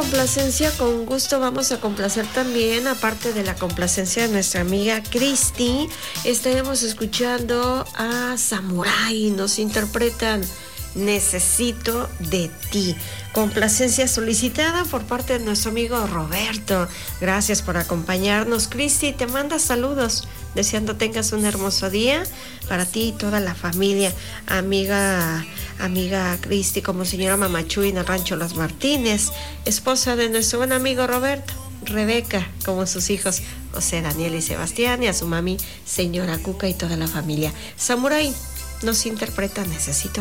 complacencia, con gusto vamos a complacer también, aparte de la complacencia de nuestra amiga Cristi, estaremos escuchando a Samurai, nos interpretan Necesito de ti. Complacencia solicitada por parte de nuestro amigo Roberto. Gracias por acompañarnos, Cristi. Te manda saludos, deseando tengas un hermoso día para ti y toda la familia. Amiga Cristi, como señora Mamachuy en el rancho Los Martínez, esposa de nuestro buen amigo Roberto. Rebeca, como sus hijos José, Daniel y Sebastián, y a su mami, señora Cuca, y toda la familia. Samurai nos interpreta Necesito